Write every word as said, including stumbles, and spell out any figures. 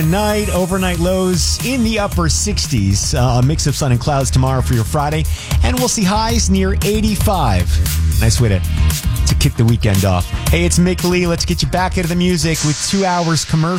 Night, overnight lows in the upper sixties. Uh, a mix of sun and clouds tomorrow for your Friday. And we'll see highs near eighty-five. Nice way to, to kick the weekend off. Hey, it's Mick Lee. Let's get you back into the music with two hours commercial.